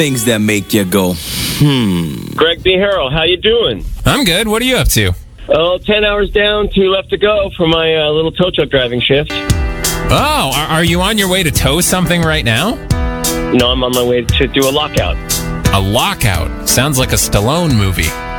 things that make you go, Greg B. Harrell, how you doing? I'm good. What are you up to? 10 hours down, 2 left to go for my little tow truck driving shift. Oh, are you on your way to tow something right now? No, I'm on my way to do a lockout. A lockout? Sounds like a Stallone movie.